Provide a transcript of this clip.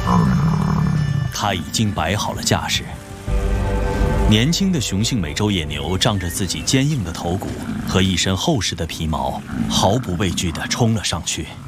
他已经摆好了架势。年轻的雄性美洲野牛仗着自己坚硬的头骨和一身厚实的皮毛，毫不畏惧地冲了上去。